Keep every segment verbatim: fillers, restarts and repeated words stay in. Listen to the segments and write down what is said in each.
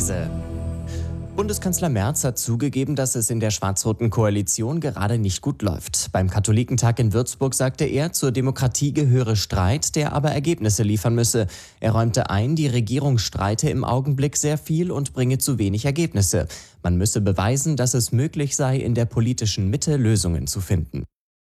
Krise. Bundeskanzler Merz hat zugegeben, dass es in der schwarz-roten Koalition gerade nicht gut läuft. Beim Katholikentag in Würzburg sagte er, zur Demokratie gehöre Streit, der aber Ergebnisse liefern müsse. Er räumte ein, die Regierung streite im Augenblick sehr viel und bringe zu wenig Ergebnisse. Man müsse beweisen, dass es möglich sei, in der politischen Mitte Lösungen zu finden.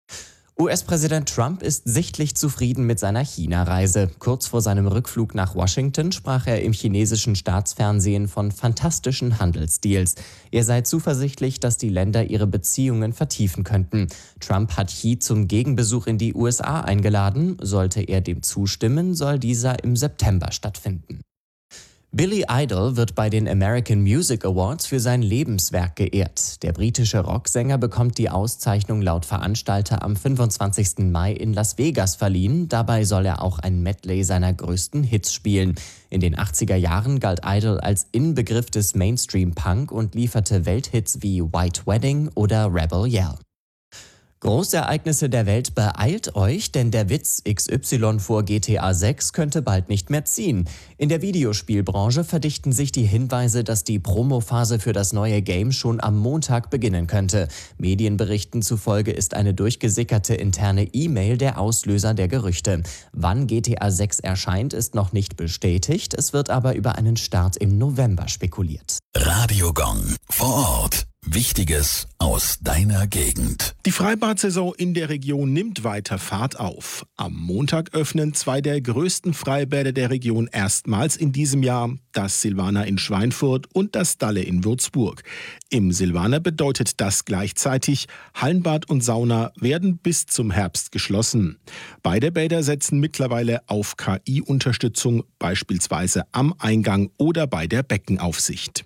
U S-Präsident Trump ist sichtlich zufrieden mit seiner China-Reise. Kurz vor seinem Rückflug nach Washington sprach er im chinesischen Staatsfernsehen von fantastischen Handelsdeals. Er sei zuversichtlich, dass die Länder ihre Beziehungen vertiefen könnten. Trump hat Xi zum Gegenbesuch in die U S A eingeladen. Sollte er dem zustimmen, soll dieser im September stattfinden. Billy Idol wird bei den American Music Awards für sein Lebenswerk geehrt. Der britische Rocksänger bekommt die Auszeichnung laut Veranstalter am fünfundzwanzigsten Mai in Las Vegas verliehen. Dabei soll er auch ein Medley seiner größten Hits spielen. In den achtziger Jahren galt Idol als Inbegriff des Mainstream-Punk und lieferte Welthits wie White Wedding oder Rebel Yell. Großereignisse der Welt, beeilt euch, denn der Witz X Y vor G T A sechs könnte bald nicht mehr ziehen. In der Videospielbranche verdichten sich die Hinweise, dass die Promophase für das neue Game schon am Montag beginnen könnte. Medienberichten zufolge ist eine durchgesickerte interne E-Mail der Auslöser der Gerüchte. Wann G T A sechs erscheint, ist noch nicht bestätigt. Es wird aber über einen Start im November spekuliert. Radio Gong vor Ort. Wichtiges aus deiner Gegend. Die Freibad-Saison in der Region nimmt weiter Fahrt auf. Am Montag öffnen zwei der größten Freibäder der Region erstmals in diesem Jahr, das Silvaner in Schweinfurt und das Dalle in Würzburg. Im Silvaner bedeutet das gleichzeitig, Hallenbad und Sauna werden bis zum Herbst geschlossen. Beide Bäder setzen mittlerweile auf K I-Unterstützung, beispielsweise am Eingang oder bei der Beckenaufsicht.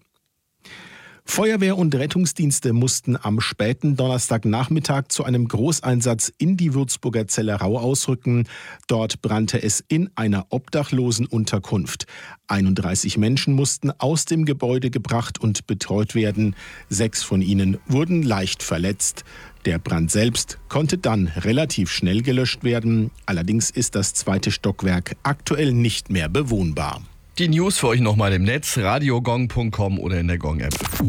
Feuerwehr und Rettungsdienste mussten am späten Donnerstagnachmittag zu einem Großeinsatz in die Würzburger Zellerau ausrücken. Dort brannte es in einer Obdachlosenunterkunft. einunddreißig Menschen mussten aus dem Gebäude gebracht und betreut werden. Sechs von ihnen wurden leicht verletzt. Der Brand selbst konnte dann relativ schnell gelöscht werden. Allerdings ist das zweite Stockwerk aktuell nicht mehr bewohnbar. Die News für euch nochmal im Netz, radiogong punkt com oder in der Gong-App.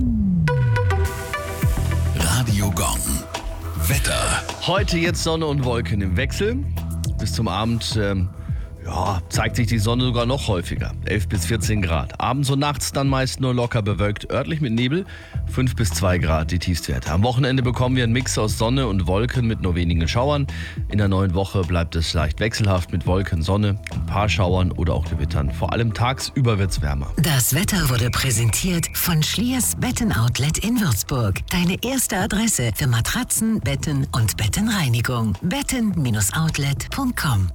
Radio Gong. Wetter. Heute jetzt Sonne und Wolken im Wechsel. Bis zum Abend ähm, ja, zeigt sich die Sonne sogar noch häufiger. elf bis vierzehn Grad. Abends und nachts dann meist nur locker bewölkt, örtlich mit Nebel. fünf bis zwei Grad die Tiefstwerte. Am Wochenende bekommen wir einen Mix aus Sonne und Wolken mit nur wenigen Schauern. In der neuen Woche bleibt es leicht wechselhaft mit Wolken, Sonne, ein paar Schauern oder auch Gewittern. Vor allem tagsüber wird's wärmer. Das Wetter wurde präsentiert von Schliers Betten-Outlet in Würzburg. Deine erste Adresse für Matratzen, Betten und Bettenreinigung. betten Bindestrich outlet punkt com.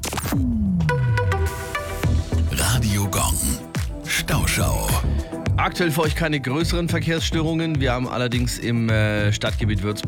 Radio Gong. Stauschau. Aktuell für euch keine größeren Verkehrsstörungen. Wir haben allerdings im äh, Stadtgebiet Würzburg